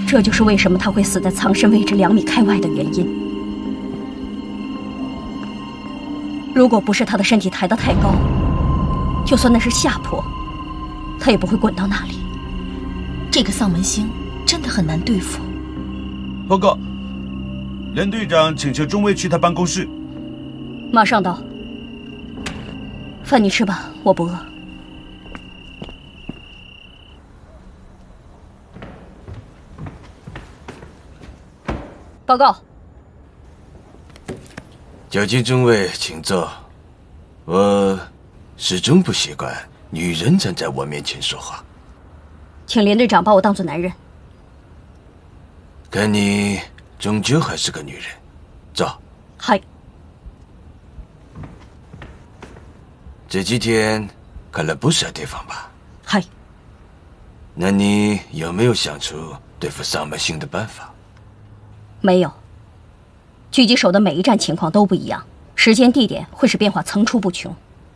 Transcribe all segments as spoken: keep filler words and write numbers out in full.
这就是为什么他会死在藏身位置两米开外的原因。如果不是他的身体抬得太高，就算那是下坡，他也不会滚到那里。 这个丧门星真的很难对付。 报告，连队长请求中尉去他办公室。 马上到。饭你吃吧，我不饿。报告。 交接中尉，请坐。我始终不习惯女人站在我面前说话。 请连队长把我当作男人。 看你终究还是个女人。走。 嗨。 这几天看了不少地方吧？ 嗨。 那你有没有想出对付丧门星的办法？ 没有。狙击手的每一战情况都不一样，时间地点会使变化层出不穷。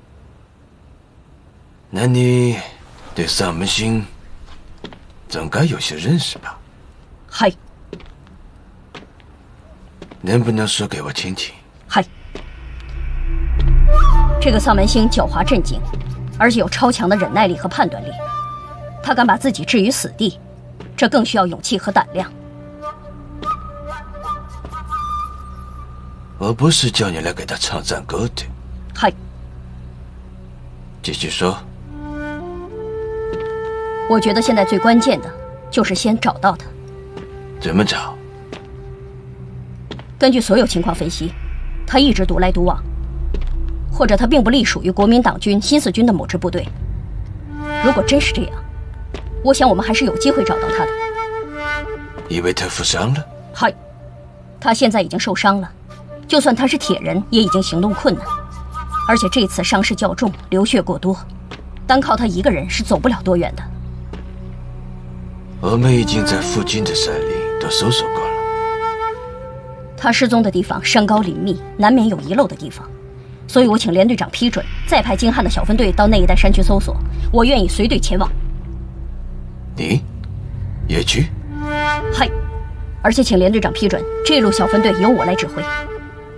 那你对丧门星总该有些认识吧？ 嗨。 能不能说给我听听？ 嗨。这个丧门星狡猾镇静，而且有超强的忍耐力和判断力。他敢把自己置于死地，这更需要勇气和胆量。 我不是叫你来给他唱赞歌的。 嗨。 继续说。 我觉得现在最关键的就是先找到他。 怎么找？ 根据所有情况分析，他一直独来独往，或者他并不隶属于国民党军新四军的某支部队。如果真是这样，我想我们还是有机会找到他的。 因为他负伤了？ 嗨，他现在已经受伤了，就算他是铁人，也已经行动困难，而且这次伤势较重，流血过多，单靠他一个人是走不了多远的。 我们已经在附近的山里都搜索过了。 他失踪的地方山高林密，难免有遗漏的地方，所以我请连队长批准，再派精悍的小分队到那一带山区搜索。我愿意随队前往。 你也去？ 嗨，而且请连队长批准，这路小分队由我来指挥。